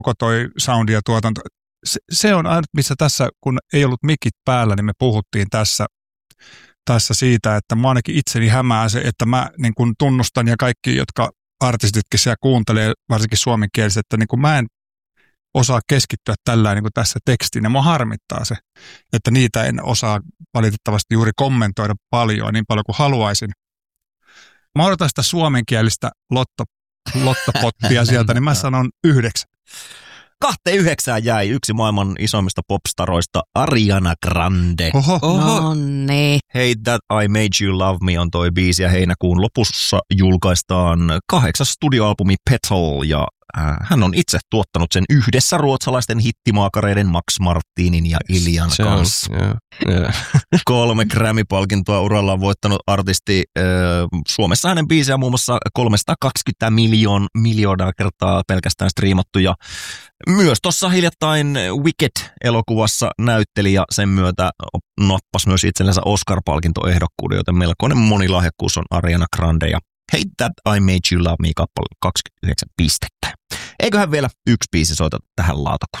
koko toi soundi ja tuotanto. Se on aina, missä tässä, kun ei ollut mikit päällä, niin me puhuttiin tässä siitä, että mä ainakin itseni hämää se, että mä niin kun tunnustan ja kaikki, jotka artistitkin siellä kuuntelee, varsinkin suomenkieliset, että niin kun mä en osaa keskittyä tällä niin kuin tässä tekstiin, ja mua harmittaa se, että niitä en osaa valitettavasti juuri kommentoida niin paljon kuin haluaisin. Mä odotan sitä suomenkielistä lottopottia sieltä, niin mä sanon 9. 2-9 jäi yksi maailman isoimmista popstaroista, Ariana Grande. No niin. Hey That I Made You Love Me on toi biisi, ja heinäkuun lopussa julkaistaan 8. studioalbumi Petal, ja hän on itse tuottanut sen yhdessä ruotsalaisten hittimaakareiden Max Martinin ja Iljan kanssa. 3 Grammy-palkintoa uralla on voittanut artisti. Suomessa hänen biisejä muun muassa 320 miljoonaa kertaa pelkästään striimattu, ja myös tuossa hiljattain Wicked-elokuvassa näytteli, ja sen myötä nappasi myös itsellensä Oscar-palkintoehdokkuuden, joten melkoinen monilahjakkuus on Ariana Grande, ja Hey That I Made You Love Me -kappale 29 pistettä. Eiköhän vielä yksi biisi soita tähän lautakuntaan.